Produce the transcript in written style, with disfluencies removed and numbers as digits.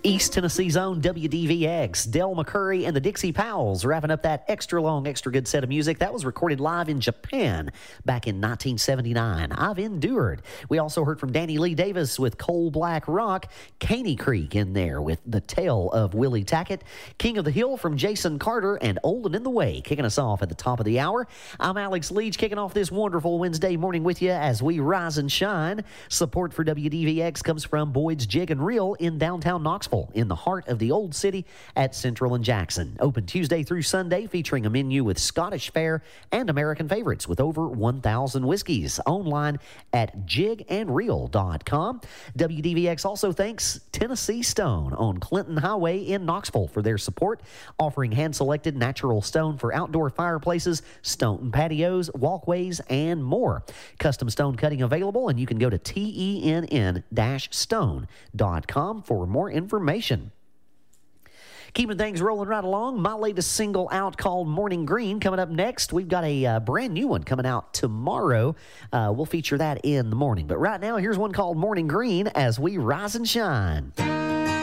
East Tennessee's own WDVX, Del McCurry and the Dixie Powells wrapping up that extra long, extra good set of music. That was recorded live in Japan back in 1979. I've endured. We also heard from Danny Lee Davis with Coal Black Rock, Caney Creek in there with The Tale of Willie Tackett, King of the Hill from Jason Carter, and Old and in the Way kicking us off at the top of the hour. I'm Alex Leach kicking off this wonderful Wednesday morning with you as we rise and shine. Support for WDVX comes from Boyd's Jig and Reel in downtown Knoxville, in the heart of the old city at Central and Jackson. Open Tuesday through Sunday, featuring a menu with Scottish fare and American favorites with over 1,000 whiskeys. Online at jigandreel.com. WDVX also thanks Tennessee Stone on Clinton Highway in Knoxville for their support, offering hand-selected natural stone for outdoor fireplaces, stone patios, walkways, and more. Custom stone cutting available, and you can go to tenn-stone.com for more information. Keeping things rolling right along, my latest single out called Morning Green coming up next. We've got a brand new one coming out tomorrow. We'll feature that in the morning. But right now, here's one called Morning Green as we rise and shine.